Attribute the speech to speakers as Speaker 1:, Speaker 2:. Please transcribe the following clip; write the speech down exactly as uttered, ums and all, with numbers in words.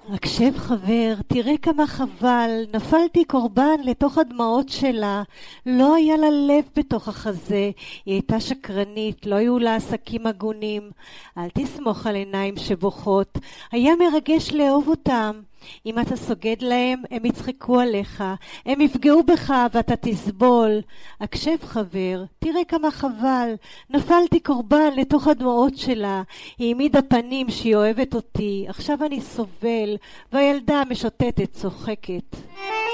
Speaker 1: הקשב חבר, תראה כמה חבל, נפלתי קורבן לתוך הדמעות שלה, לא היה לה לב בתוך החזה, היא הייתה שקרנית, לא היו לה עסקים הגונים, אל תסמוך על עיניים שבוכות, היה מרגש לאהוב אותם, אם אתה סוגד להם, הם יצחקו עליך, הם יפגעו בך ואתה תסבול. הקשב חבר, תראה כמה חבל, נפלתי קורבן לתוך הדמעות שלה, היא העמידה פנים שהיא אוהבת אותי, עכשיו אני סובל, והילדה המשוטטת צוחקת.